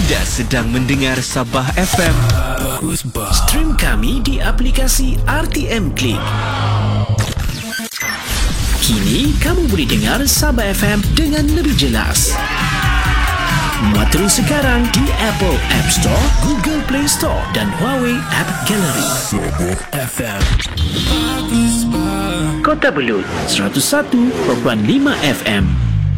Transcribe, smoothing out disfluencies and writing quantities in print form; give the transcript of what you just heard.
Anda sedang mendengar Sabah FM. Stream kami di aplikasi RTM Klik. Kini kamu boleh dengar Sabah FM dengan lebih jelas. Muat terus sekarang di Apple App Store, Google Play Store dan Huawei App Gallery. Sabah FM. Kota Belud 101.5 FM.